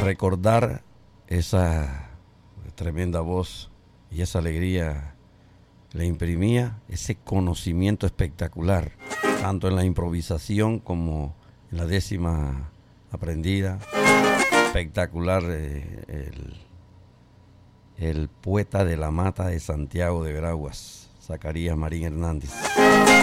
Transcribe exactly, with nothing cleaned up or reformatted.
recordar esa tremenda voz y esa alegría le imprimía ese conocimiento espectacular, tanto en la improvisación como en la décima aprendida. Espectacular eh, el, el poeta de la mata de Santiago de Veraguas, Zacarías Marín Hernández.